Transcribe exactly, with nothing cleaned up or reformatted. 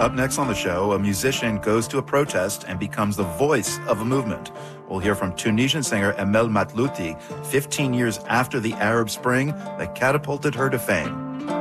Up next on the show, a musician goes to a protest and becomes the voice of a movement. We'll hear from Tunisian singer Emel Matlouti fifteen years after the Arab Spring that catapulted her to fame.